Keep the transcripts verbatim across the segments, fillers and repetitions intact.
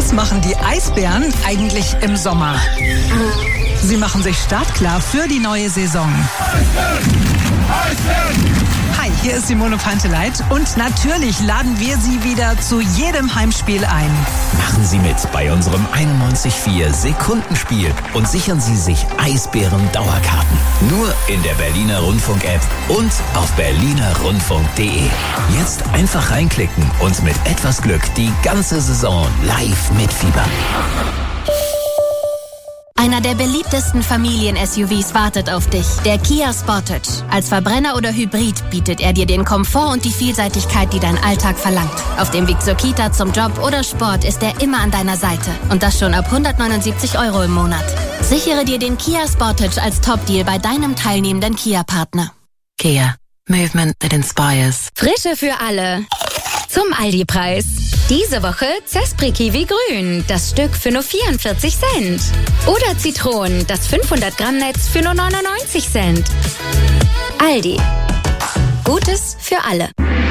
Was machen die Eisbären eigentlich im Sommer? Sie machen sich startklar für die neue Saison. Hi, hier ist Simone Panteleit und natürlich laden wir Sie wieder zu jedem Heimspiel ein. Machen Sie mit bei unserem einundneunzig Komma vier Sekundenspiel und sichern Sie sich Eisbären-Dauerkarten. Nur in der Berliner Rundfunk-App und auf berliner rundfunk punkt de. Jetzt einfach reinklicken und mit etwas Glück die ganze Saison live mitfiebern. Einer der beliebtesten Familien-S U Vs wartet auf dich, der Kia Sportage. Als Verbrenner oder Hybrid bietet er dir den Komfort und die Vielseitigkeit, die dein Alltag verlangt. Auf dem Weg zur Kita, zum Job oder Sport ist er immer an deiner Seite. Und das schon ab hundertneunundsiebzig Euro im Monat. Sichere dir den Kia Sportage als Top-Deal bei deinem teilnehmenden Kia-Partner. Kia. Movement that inspires. Frische für alle. Zum Aldi-Preis. Diese Woche Zespri Kiwi Grün, das Stück für nur vierundvierzig Cent. Oder Zitronen, das fünfhundert Gramm Netz für nur neunundneunzig Cent. Aldi. Gutes für alle.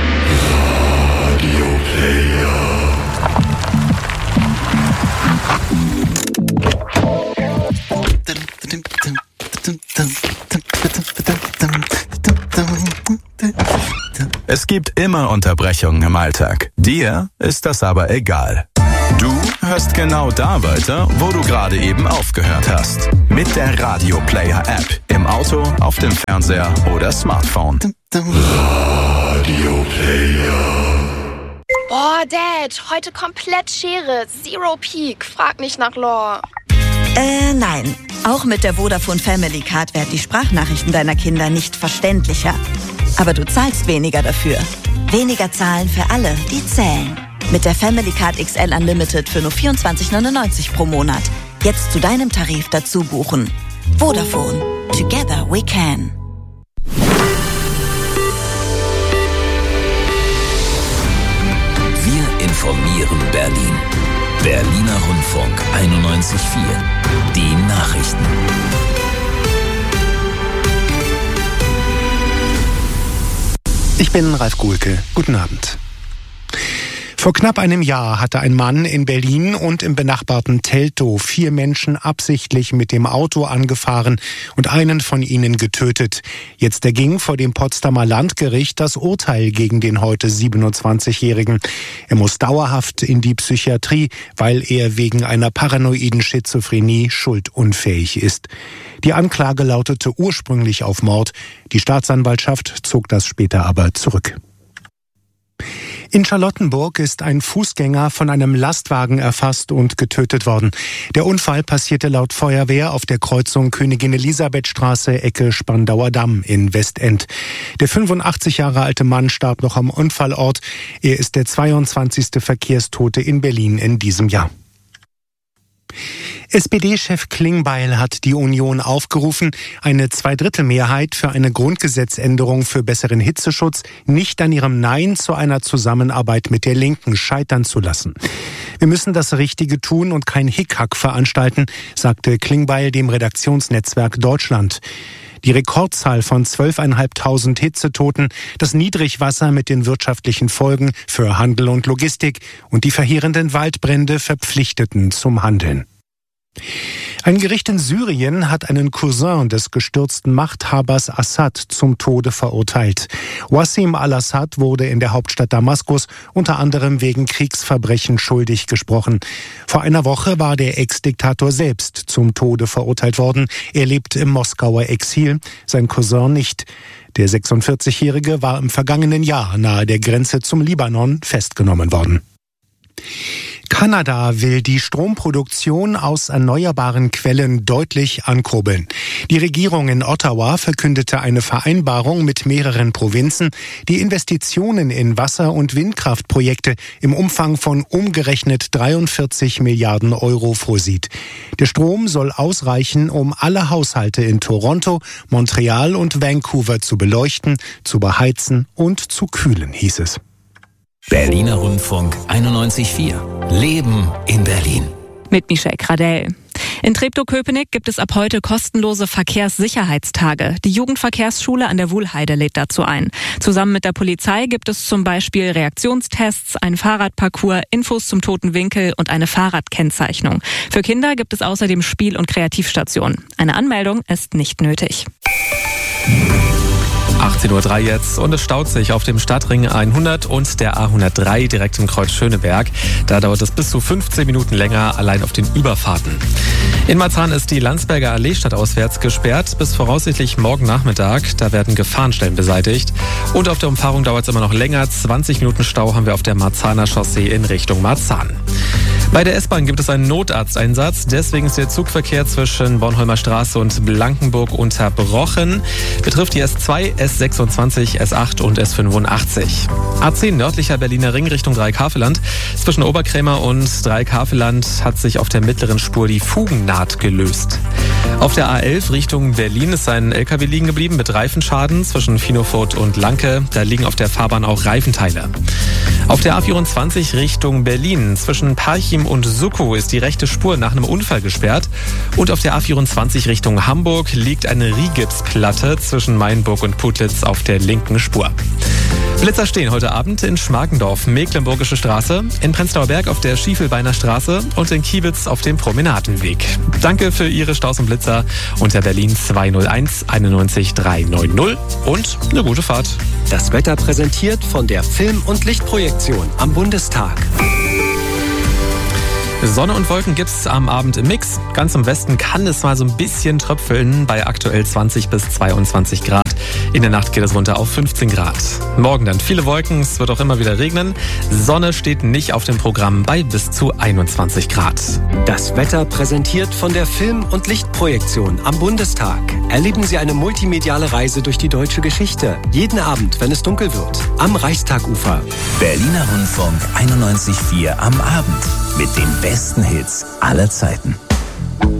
Radio Player. Es gibt immer Unterbrechungen im Alltag. Dir ist das aber egal. Du hörst genau da weiter, wo du gerade eben aufgehört hast. Mit der Radio Player App. Im Auto, auf dem Fernseher oder Smartphone. Radio Player. Boah, Dad, heute komplett Schere. Zero Peak. Frag nicht nach Lore. Äh, nein. Auch mit der Vodafone Family Card werden die Sprachnachrichten deiner Kinder nicht verständlicher. Aber du zahlst weniger dafür. Weniger zahlen für alle, die zählen. Mit der Family Card X L Unlimited für nur vierundzwanzig neunundneunzig pro Monat. Jetzt zu deinem Tarif dazu buchen. Vodafone. Together we can. Wir informieren Berlin. Berliner Rundfunk einundneunzig Komma vier. Die Nachrichten. Ich bin Ralf Guhlke. Guten Abend. Vor knapp einem Jahr hatte ein Mann in Berlin und im benachbarten Teltow vier Menschen absichtlich mit dem Auto angefahren und einen von ihnen getötet. Jetzt erging vor dem Potsdamer Landgericht das Urteil gegen den heute siebenundzwanzigjährigen. Er muss dauerhaft in die Psychiatrie, weil er wegen einer paranoiden Schizophrenie schuldunfähig ist. Die Anklage lautete ursprünglich auf Mord. Die Staatsanwaltschaft zog das später aber zurück. In Charlottenburg ist ein Fußgänger von einem Lastwagen erfasst und getötet worden. Der Unfall passierte laut Feuerwehr auf der Kreuzung Königin-Elisabeth-Straße, Ecke Spandauer Damm in Westend. Der fünfundachtzig Jahre alte Mann starb noch am Unfallort. Er ist der zweiundzwanzigste Verkehrstote in Berlin in diesem Jahr. S P D-Chef Klingbeil hat die Union aufgerufen, eine Zweidrittelmehrheit für eine Grundgesetzänderung für besseren Hitzeschutz nicht an ihrem Nein zu einer Zusammenarbeit mit der Linken scheitern zu lassen. Wir müssen das Richtige tun und kein Hickhack veranstalten, sagte Klingbeil dem Redaktionsnetzwerk Deutschland. Die Rekordzahl von zwölftausendfünfhundert Hitzetoten, das Niedrigwasser mit den wirtschaftlichen Folgen für Handel und Logistik und die verheerenden Waldbrände verpflichteten zum Handeln. Ein Gericht in Syrien hat einen Cousin des gestürzten Machthabers Assad zum Tode verurteilt. Wassim al-Assad wurde in der Hauptstadt Damaskus unter anderem wegen Kriegsverbrechen schuldig gesprochen. Vor einer Woche war der Ex-Diktator selbst zum Tode verurteilt worden. Er lebt im Moskauer Exil, sein Cousin nicht. Der sechsundvierzigjährige war im vergangenen Jahr nahe der Grenze zum Libanon festgenommen worden. Kanada will die Stromproduktion aus erneuerbaren Quellen deutlich ankurbeln. Die Regierung in Ottawa verkündete eine Vereinbarung mit mehreren Provinzen, die Investitionen in Wasser- und Windkraftprojekte im Umfang von umgerechnet dreiundvierzig Milliarden Euro vorsieht. Der Strom soll ausreichen, um alle Haushalte in Toronto, Montreal und Vancouver zu beleuchten, zu beheizen und zu kühlen, hieß es. Berliner Rundfunk einundneunzig Komma vier. Leben in Berlin. Mit Michelle Gradell. In Treptow-Köpenick gibt es ab heute kostenlose Verkehrssicherheitstage. Die Jugendverkehrsschule an der Wuhlheide lädt dazu ein. Zusammen mit der Polizei gibt es zum Beispiel Reaktionstests, einen Fahrradparcours, Infos zum toten Winkel und eine Fahrradkennzeichnung. Für Kinder gibt es außerdem Spiel- und Kreativstationen. Eine Anmeldung ist nicht nötig. achtzehn Uhr drei jetzt und es staut sich auf dem Stadtring hundert und der A hundertdrei direkt im Kreuz Schöneberg. Da dauert es bis zu fünfzehn Minuten länger allein auf den Überfahrten. In Marzahn ist die Landsberger Allee stadtauswärts gesperrt bis voraussichtlich morgen Nachmittag. Da werden Gefahrenstellen beseitigt. Und auf der Umfahrung dauert es immer noch länger. zwanzig Minuten Stau haben wir auf der Marzahner Chaussee in Richtung Marzahn. Bei der S-Bahn gibt es einen Notarzteinsatz. Deswegen ist der Zugverkehr zwischen Bornholmer Straße und Blankenburg unterbrochen. Betrifft die S zwei, S sechsundzwanzig, S acht und S fünfundachtzig. A zehn nördlicher Berliner Ring Richtung Dreieck-Havelland. Zwischen Oberkrämer und Dreieck-Havelland hat sich auf der mittleren Spur die Fugennaht gelöst. Auf der A elf Richtung Berlin ist ein L K W liegen geblieben mit Reifenschaden zwischen Finofurt und Lanke. Da liegen auf der Fahrbahn auch Reifenteile. Auf der A vierundzwanzig Richtung Berlin zwischen Parchim und Suckow ist die rechte Spur nach einem Unfall gesperrt. Und auf der A vierundzwanzig Richtung Hamburg liegt eine Rigipsplatte zwischen Mainburg und Putlitz auf der linken Spur. Blitzer stehen heute Abend in Schmarkendorf, Mecklenburgische Straße, in Prenzlauer Berg auf der Schiefelbeiner Straße und in Kiebitz auf dem Promenadenweg. Danke für Ihre Staus und Blitzer unter Berlin zwei null eins einundneunzig dreihundertneunzig und eine gute Fahrt. Das Wetter präsentiert von der Film- und Lichtprojektion am Bundestag. Sonne und Wolken gibt's am Abend im Mix. Ganz im Westen kann es mal so ein bisschen tröpfeln bei aktuell zwanzig bis zweiundzwanzig Grad. In der Nacht geht es runter auf fünfzehn Grad. Morgen dann viele Wolken, es wird auch immer wieder regnen. Sonne steht nicht auf dem Programm bei bis zu einundzwanzig Grad. Das Wetter präsentiert von der Film- und Lichtprojektion am Bundestag. Erleben Sie eine multimediale Reise durch die deutsche Geschichte. Jeden Abend, wenn es dunkel wird. Am Reichstagufer. Berliner Rundfunk einundneunzig Komma vier am Abend. Mit den besten Hits aller Zeiten.